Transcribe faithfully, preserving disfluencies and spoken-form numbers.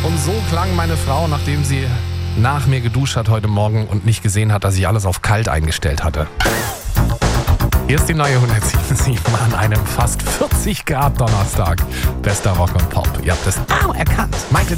Und so klang meine Frau, nachdem sie nach mir geduscht hat heute Morgen und nicht gesehen hat, dass ich alles auf kalt eingestellt hatte. Hier ist die neue hundertsieben Komma sieben an einem fast vierzig Grad Donnerstag. Bester Rock und Pop. Ihr habt es auch erkannt. Michael